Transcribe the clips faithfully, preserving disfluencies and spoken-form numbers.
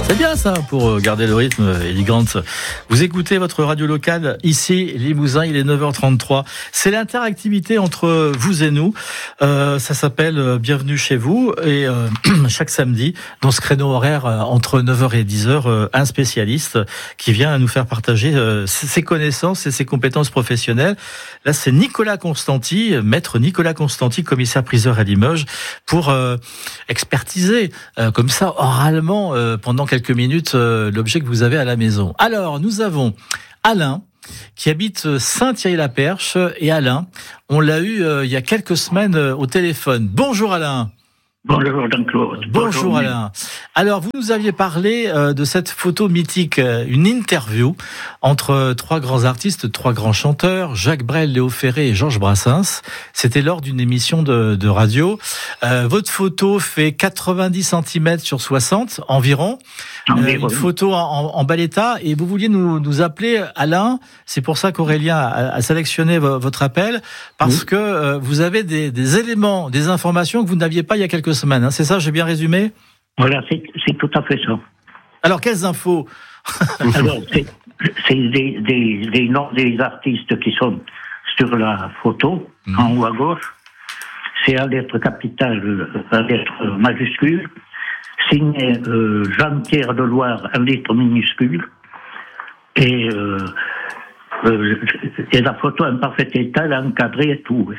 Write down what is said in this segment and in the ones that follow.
C'est bien ça pour garder le rythme, Ellie Grant. Vous écoutez votre radio locale ici, Limousin, il est neuf heures trente-trois. C'est l'interactivité entre vous et nous. Euh, ça s'appelle Bienvenue chez vous. Et euh, chaque samedi, dans ce créneau horaire entre neuf heures et dix heures, euh, un spécialiste qui vient nous faire partager euh, ses connaissances et ses compétences professionnelles. Là, c'est Nicolas Constanti, maître Nicolas Constanti, commissaire priseur à Limoges, pour euh, expertiser euh, comme ça, oralement, euh, pendant quelques minutes, euh, l'objet que vous avez à la maison. Alors, nous avons Alain, qui habite Saint-Thierry-la-Perche. Et Alain, on l'a eu euh, il y a quelques semaines euh, au téléphone. Bonjour Alain. Bonjour Jean-Claude. Bonjour, Bonjour Alain. Alors, vous nous aviez parlé euh, de cette photo mythique, euh, une interview entre euh, trois grands artistes, trois grands chanteurs, Jacques Brel, Léo Ferré et Georges Brassens. C'était lors d'une émission de, de radio. Euh, votre photo fait quatre-vingt-dix centimètres sur soixante environ. Euh, une photo en, en bel état. Et vous vouliez nous, nous appeler, Alain. C'est pour ça qu'Aurélien a, a sélectionné v- votre appel, parce oui. que euh, vous avez des, des éléments, des informations que vous n'aviez pas il y a quelques semaines. Hein. C'est ça, j'ai bien résumé ? Voilà, c'est, c'est tout à fait ça. Alors, quelles infos ? Alors, c'est, c'est des, des, des noms des artistes qui sont sur la photo, mmh. en haut à gauche. C'est à lettre capitale, à lettre majuscule. Signé euh, Jean-Pierre de Loire, à lettre minuscule. Et, euh, euh, et la photo en parfait état, elle est encadrée et tout.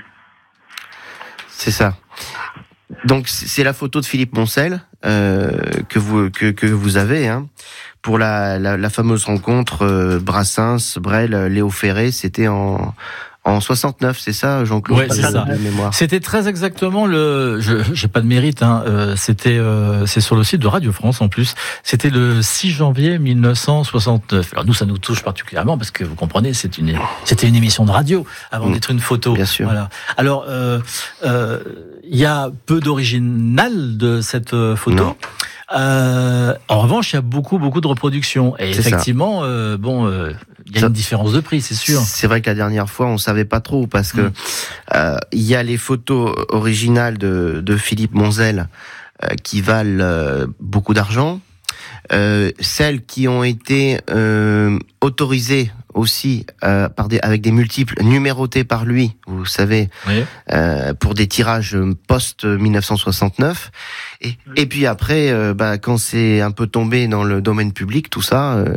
C'est ça. Donc c'est la photo de Philippe Moncel euh, que vous que que vous avez hein, pour la, la la fameuse rencontre euh, Brassens, Brel, Léo Ferré. C'était en en soixante-neuf, c'est ça, Jean-Claude? Ouais, c'est ça. C'était très exactement le. Je j'ai pas de mérite. Hein, euh, c'était euh, c'est sur le site de Radio France en plus. C'était le six janvier mille neuf cent soixante-neuf. Alors nous, ça nous touche particulièrement parce que vous comprenez, c'est une c'était une émission de radio avant mmh. d'être une photo. Bien sûr. Voilà. Alors euh, euh, il y a peu d'original de cette photo. Non. Euh, en revanche, il y a beaucoup, beaucoup de reproductions. Et c'est effectivement, euh, bon, euh, il y a ça, une différence de prix, c'est sûr. C'est vrai que la dernière fois, on savait pas trop parce que mmh. euh, il y a les photos originales de, de Philippe Moncel euh, qui valent euh, beaucoup d'argent. Euh, celles qui ont été euh, autorisées aussi euh, par des, avec des multiples numérotées par lui, vous savez, oui. euh, pour des tirages post dix-neuf cent soixante-neuf. Et, oui. et puis après, euh, bah, quand c'est un peu tombé dans le domaine public, tout ça, euh,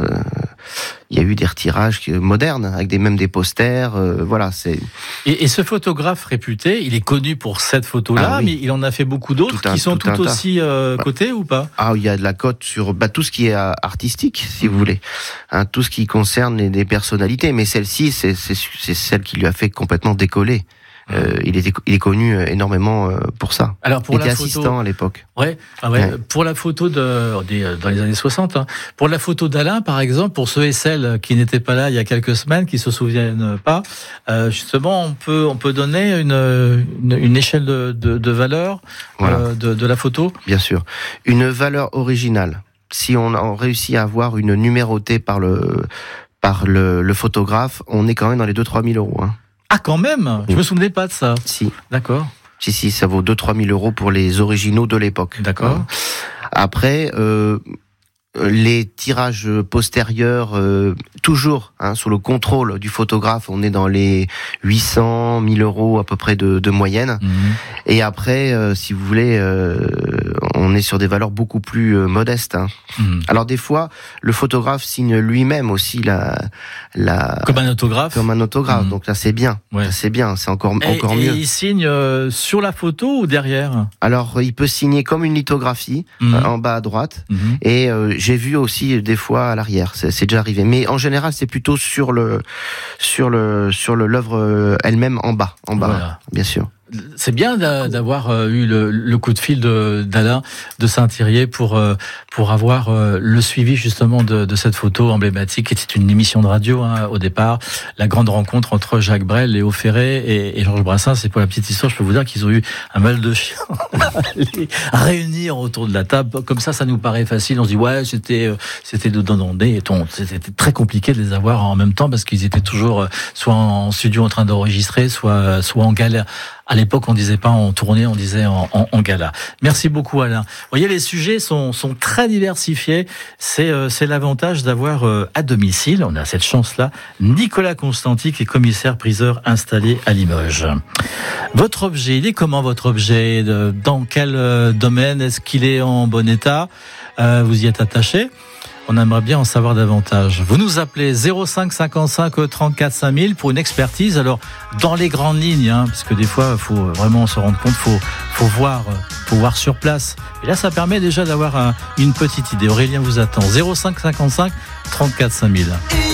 il y a eu des retirages modernes avec des même des posters. Euh, voilà, c'est. Et, et ce photographe réputé, il est connu pour cette photo-là, ah, oui. mais il en a fait beaucoup d'autres tout un, qui sont tout, tout aussi euh, bah, cotés ou pas? Ah, il y a de la cote sur bah, tout ce qui est artistique, si mmh. vous voulez, hein, tout ce qui concerne les, les personnalités. Mais celle-ci, c'est, c'est, c'est celle qui lui a fait complètement décoller. Euh, il, était, il est connu énormément pour ça. Alors pour il était la photo, assistant à l'époque. Ouais, ah ouais, ouais. Pour la photo de, des, dans les années soixante, hein. Pour la photo d'Alain, par exemple, pour ceux et celles qui n'étaient pas là il y a quelques semaines, qui se souviennent pas, euh, justement, on peut, on peut donner une, une, une échelle de, de, de valeur voilà. euh, de, de la photo. Bien sûr, une valeur originale. Si on a réussi à avoir une numérotée par le, par le, le photographe, on est quand même dans les deux à trois mille euros. Hein. Ah, quand même. Je me souvenais pas de ça. Si. D'accord. Si, si, ça vaut deux à trois mille euros pour les originaux de l'époque. D'accord. Après, euh, les tirages postérieurs, euh, toujours hein, sous le contrôle du photographe, on est dans les huit cents mille euros à peu près de, de moyenne. Mmh. Et après, euh, si vous voulez, euh, on est sur des valeurs beaucoup plus euh, modestes. Hein. Mmh. Alors des fois, le photographe signe lui-même aussi la, la comme un autographe. Comme un autographe. Mmh. Donc là, c'est bien. Ouais. C'est bien. C'est encore et, encore et mieux. Et il signe euh, sur la photo ou derrière? Alors, il peut signer comme une lithographie mmh. euh, en bas à droite. Mmh. Et euh, j'ai vu aussi des fois à l'arrière. C'est, c'est déjà arrivé. Mais en général, c'est plutôt sur le sur le sur le l'œuvre elle-même en bas, en bas, voilà. Bien sûr. C'est bien d'avoir eu le, le coup de fil de, d'Alain de Saint-Thierry pour pour avoir le suivi justement de, de cette photo emblématique qui était une émission de radio hein, au départ, la grande rencontre entre Jacques Brel, Léo Ferré et, et Georges Brassens. Et pour la petite histoire, je peux vous dire qu'ils ont eu un mal de chien à réunir autour de la table. Comme ça, ça nous paraît facile. On se dit ouais, c'était c'était de demander. C'était très compliqué de les avoir en même temps parce qu'ils étaient toujours soit en studio en train d'enregistrer, soit soit en galère À l'époque, on disait pas en tournée, on disait en, en, en gala. Merci beaucoup, Alain. Vous voyez, les sujets sont, sont très diversifiés. C'est, euh, c'est l'avantage d'avoir euh, à domicile, on a cette chance-là, Nicolas Constanti, qui est commissaire-priseur installé à Limoges. Votre objet, il est comment votre objet? Dans quel euh, domaine? Est-ce qu'il est en bon état? euh, Vous y êtes attaché? On aimerait bien en savoir davantage. Vous nous appelez zéro cinq cinquante-cinq trente-quatre cinq mille pour une expertise. Alors, dans les grandes lignes, hein, parce que des fois, il faut vraiment se rendre compte, il faut, faut, voir, faut voir sur place. Et là, ça permet déjà d'avoir un, une petite idée. Aurélien vous attend. zéro cinq cinquante-cinq trente-quatre cinq mille.